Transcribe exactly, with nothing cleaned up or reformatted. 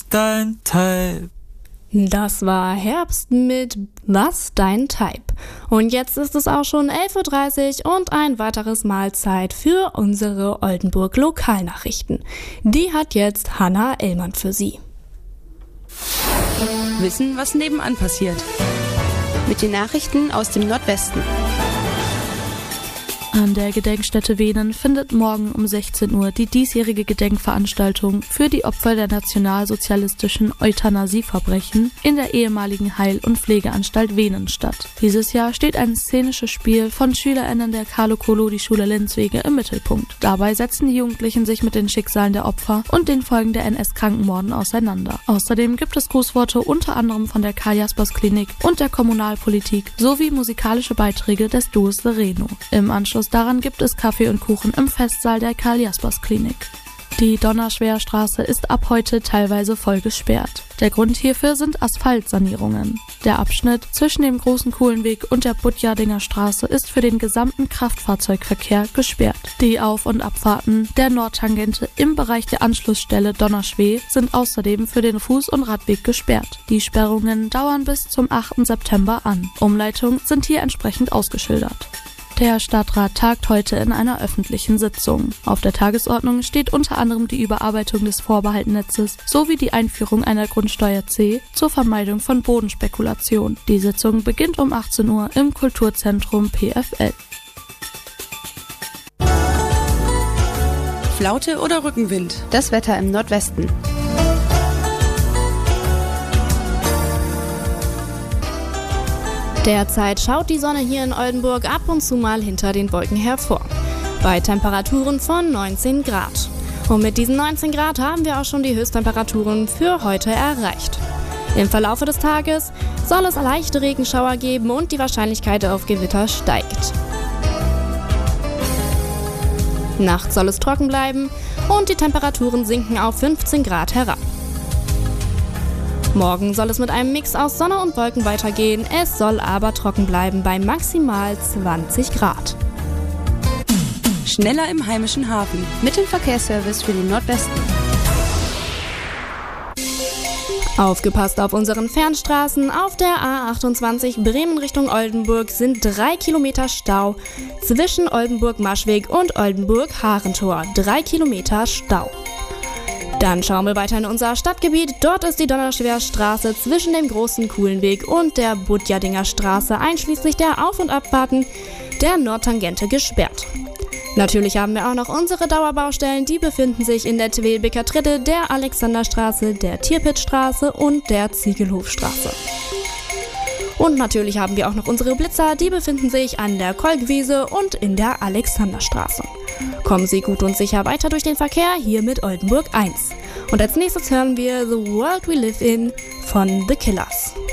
dein Type? Das war Herbst mit Was dein Type. Und jetzt ist es auch schon elf Uhr dreißig und ein weiteres Mal Zeit für unsere Oldenburg-Lokalnachrichten. Die hat jetzt Hannah Ellmann für Sie. Wissen, was nebenan passiert. Mit den Nachrichten aus dem Nordwesten. An der Gedenkstätte Venen findet morgen um sechzehn Uhr die diesjährige Gedenkveranstaltung für die Opfer der nationalsozialistischen Euthanasieverbrechen in der ehemaligen Heil- und Pflegeanstalt Venen statt. Dieses Jahr steht ein szenisches Spiel von SchülerInnen der Carlo-Collodi-Schule Lenzwege im Mittelpunkt. Dabei setzen die Jugendlichen sich mit den Schicksalen der Opfer und den Folgen der N S-Krankenmorden auseinander. Außerdem gibt es Grußworte unter anderem von der Karl-Jaspers-Klinik und der Kommunalpolitik sowie musikalische Beiträge des Duos Sereno. Im Anschluss daran gibt es Kaffee und Kuchen im Festsaal der Karl-Jaspers-Klinik. Die Donnerschwerstraße ist ab heute teilweise voll gesperrt. Der Grund hierfür sind Asphaltsanierungen. Der Abschnitt zwischen dem Großen Kuhlenweg und der Budjardinger Straße ist für den gesamten Kraftfahrzeugverkehr gesperrt. Die Auf- und Abfahrten der Nordtangente im Bereich der Anschlussstelle Donnerschwe sind außerdem für den Fuß- und Radweg gesperrt. Die Sperrungen dauern bis zum achten September an. Umleitungen sind hier entsprechend ausgeschildert. Der Stadtrat tagt heute in einer öffentlichen Sitzung. Auf der Tagesordnung steht unter anderem die Überarbeitung des Vorbehaltnetzes sowie die Einführung einer Grundsteuer C zur Vermeidung von Bodenspekulation. Die Sitzung beginnt um achtzehn Uhr im Kulturzentrum P F L. Flaute oder Rückenwind? Das Wetter im Nordwesten. Derzeit schaut die Sonne hier in Oldenburg ab und zu mal hinter den Wolken hervor. Bei Temperaturen von neunzehn Grad. Und mit diesen neunzehn Grad haben wir auch schon die Höchsttemperaturen für heute erreicht. Im Verlaufe des Tages soll es leichte Regenschauer geben und die Wahrscheinlichkeit auf Gewitter steigt. Nachts soll es trocken bleiben und die Temperaturen sinken auf fünfzehn Grad herab. Morgen soll es mit einem Mix aus Sonne und Wolken weitergehen, es soll aber trocken bleiben bei maximal zwanzig Grad. Schneller im heimischen Hafen. Mit dem Verkehrsservice für den Nordwesten. Aufgepasst auf unseren Fernstraßen. Auf der A achtundzwanzig Bremen Richtung Oldenburg sind drei Kilometer Stau zwischen Oldenburg-Maschweg und Oldenburg-Harentor. Drei Kilometer Stau. Dann schauen wir weiter in unser Stadtgebiet. Dort ist die Donnerschwerstraße zwischen dem Großen Kuhlenweg und der Budjardinger Straße einschließlich der Auf- und Abfahrten der Nordtangente gesperrt. Natürlich haben wir auch noch unsere Dauerbaustellen, die befinden sich in der Twelbeker Tritte, der Alexanderstraße, der Tierpittstraße und der Ziegelhofstraße. Und natürlich haben wir auch noch unsere Blitzer, die befinden sich an der Kolkwiese und in der Alexanderstraße. Kommen Sie gut und sicher weiter durch den Verkehr hier mit Oldenburg eins. Und als nächstes hören wir The World We Live In von The Killers.